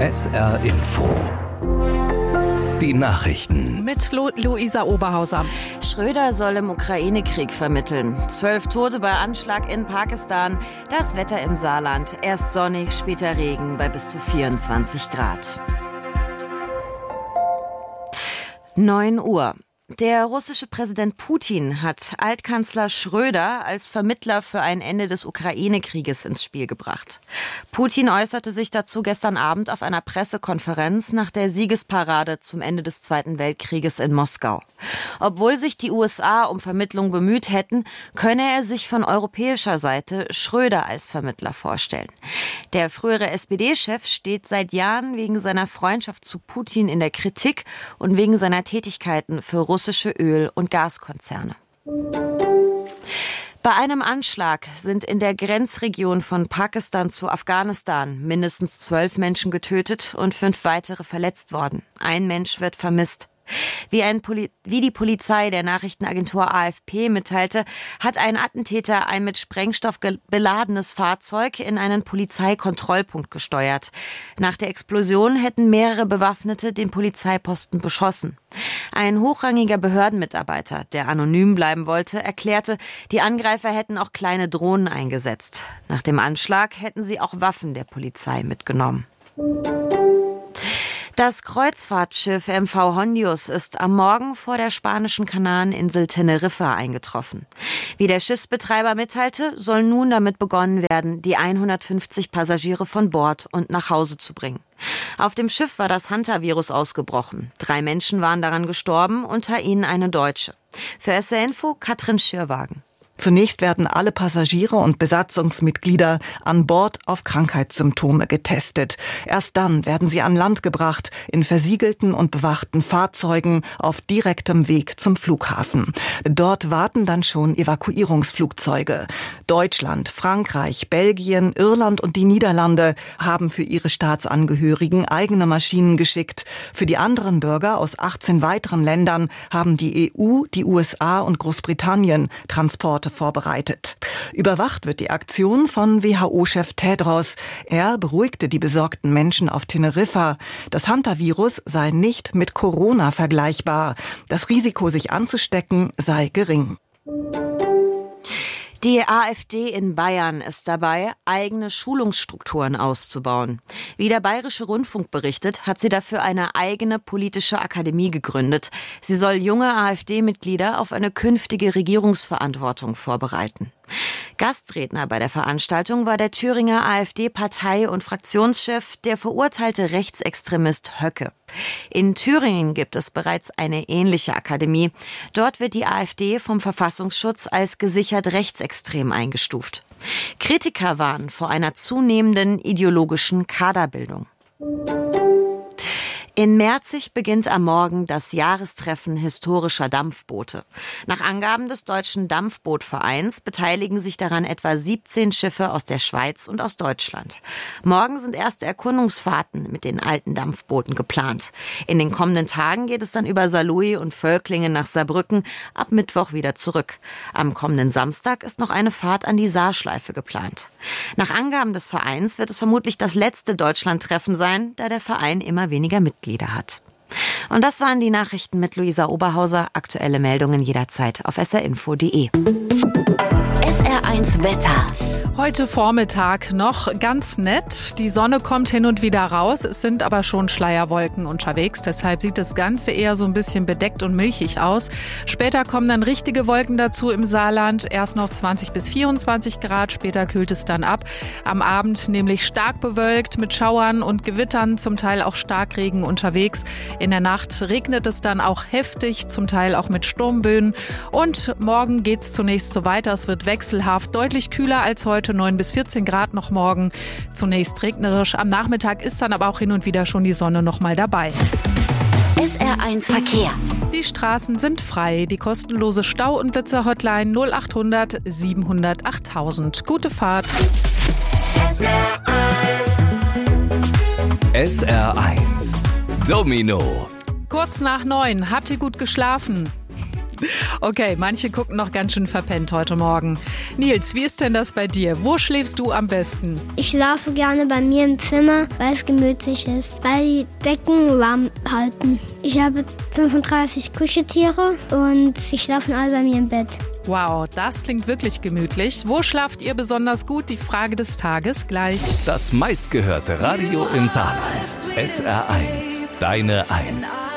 SR Info. Die Nachrichten. Mit Luisa Oberhauser. Schröder soll im Ukraine-Krieg vermitteln. 12 Tote bei Anschlag in Pakistan. Das Wetter im Saarland. Erst sonnig, später Regen bei bis zu 24 Grad. 9 Uhr. Der russische Präsident Putin hat Altkanzler Schröder als Vermittler für ein Ende des Ukraine-Krieges ins Spiel gebracht. Putin äußerte sich dazu gestern Abend auf einer Pressekonferenz nach der Siegesparade zum Ende des Zweiten Weltkrieges in Moskau. Obwohl sich die USA um Vermittlung bemüht hätten, könne er sich von europäischer Seite Schröder als Vermittler vorstellen. Der frühere SPD-Chef steht seit Jahren wegen seiner Freundschaft zu Putin in der Kritik und wegen seiner Tätigkeiten für russische Öl- und Gaskonzerne. Bei einem Anschlag sind in der Grenzregion von Pakistan zu Afghanistan mindestens 12 Menschen getötet und 5 weitere verletzt worden. Ein Mensch wird vermisst. Wie die Polizei der Nachrichtenagentur AFP mitteilte, hat ein Attentäter ein mit Sprengstoff beladenes Fahrzeug in einen Polizeikontrollpunkt gesteuert. Nach der Explosion hätten mehrere Bewaffnete den Polizeiposten beschossen. Ein hochrangiger Behördenmitarbeiter, der anonym bleiben wollte, erklärte, die Angreifer hätten auch kleine Drohnen eingesetzt. Nach dem Anschlag hätten sie auch Waffen der Polizei mitgenommen. Das Kreuzfahrtschiff MV Hondius ist am Morgen vor der spanischen Kanareninsel Teneriffa eingetroffen. Wie der Schiffsbetreiber mitteilte, soll nun damit begonnen werden, die 150 Passagiere von Bord und nach Hause zu bringen. Auf dem Schiff war das Hantavirus ausgebrochen. 3 Menschen waren daran gestorben, unter ihnen eine Deutsche. Für SR Info Katrin Schirwagen. Zunächst werden alle Passagiere und Besatzungsmitglieder an Bord auf Krankheitssymptome getestet. Erst dann werden sie an Land gebracht, in versiegelten und bewachten Fahrzeugen auf direktem Weg zum Flughafen. Dort warten dann schon Evakuierungsflugzeuge. Deutschland, Frankreich, Belgien, Irland und die Niederlande haben für ihre Staatsangehörigen eigene Maschinen geschickt. Für die anderen Bürger aus 18 weiteren Ländern haben die EU, die USA und Großbritannien Transporte vorbereitet. Überwacht wird die Aktion von WHO-Chef Tedros. Er beruhigte die besorgten Menschen auf Teneriffa. Das Hantavirus sei nicht mit Corona vergleichbar. Das Risiko, sich anzustecken, sei gering. Die AfD in Bayern ist dabei, eigene Schulungsstrukturen auszubauen. Wie der Bayerische Rundfunk berichtet, hat sie dafür eine eigene politische Akademie gegründet. Sie soll junge AfD-Mitglieder auf eine künftige Regierungsverantwortung vorbereiten. Gastredner bei der Veranstaltung war der Thüringer AfD-Partei- und Fraktionschef, der verurteilte Rechtsextremist Höcke. In Thüringen gibt es bereits eine ähnliche Akademie. Dort wird die AfD vom Verfassungsschutz als gesichert rechtsextrem eingestuft. Kritiker warnen vor einer zunehmenden ideologischen Kaderbildung. In Merzig beginnt am Morgen das Jahrestreffen historischer Dampfboote. Nach Angaben des Deutschen Dampfbootvereins beteiligen sich daran etwa 17 Schiffe aus der Schweiz und aus Deutschland. Morgen sind erste Erkundungsfahrten mit den alten Dampfbooten geplant. In den kommenden Tagen geht es dann über Saarlouis und Völklingen nach Saarbrücken, ab Mittwoch wieder zurück. Am kommenden Samstag ist noch eine Fahrt an die Saarschleife geplant. Nach Angaben des Vereins wird es vermutlich das letzte Deutschlandtreffen sein, da der Verein immer weniger Mitglieder hat. Und das waren die Nachrichten mit Luisa Oberhauser. Aktuelle Meldungen jederzeit auf srinfo.de. SR1 Wetter. Heute Vormittag noch ganz nett. Die Sonne kommt hin und wieder raus. Es sind aber schon Schleierwolken unterwegs. Deshalb sieht das Ganze eher so ein bisschen bedeckt und milchig aus. Später kommen dann richtige Wolken dazu im Saarland. Erst noch 20 bis 24 Grad. Später kühlt es dann ab. Am Abend nämlich stark bewölkt mit Schauern und Gewittern. Zum Teil auch Starkregen unterwegs. In der Nacht regnet es dann auch heftig. Zum Teil auch mit Sturmböen. Und morgen geht es zunächst so weiter. Es wird wechselhaft deutlich kühler als heute. 9 bis 14 Grad noch morgen. Zunächst regnerisch. Am Nachmittag ist dann aber auch hin und wieder schon die Sonne noch mal dabei. SR1 Verkehr. Die Straßen sind frei. Die kostenlose Stau- und Blitzer-Hotline 0800 700 8000. Gute Fahrt. SR1 Domino. Kurz nach 9. Habt ihr gut geschlafen? Okay, manche gucken noch ganz schön verpennt heute Morgen. Nils, wie ist denn das bei dir? Wo schläfst du am besten? Ich schlafe gerne bei mir im Zimmer, weil es gemütlich ist, weil die Decken warm halten. Ich habe 35 Kuscheltiere und sie schlafen alle bei mir im Bett. Wow, das klingt wirklich gemütlich. Wo schlaft ihr besonders gut? Die Frage des Tages gleich. Das meistgehörte Radio im Saarland. SR1, deine 1.